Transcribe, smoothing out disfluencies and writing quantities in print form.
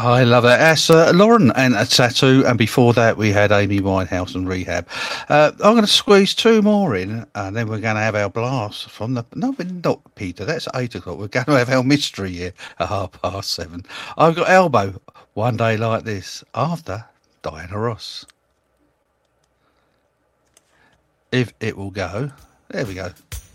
I love that. That's Lauren and a tattoo, and before that we had Amy Winehouse and Rehab. I'm going to squeeze two more in, and then we're going to have our blast from the. No, we're not, Peter. That's 8 o'clock. We're going to have our mystery here at 7:30. I've got Elbow. One Day Like This after Diana Ross. If it will go, there we go.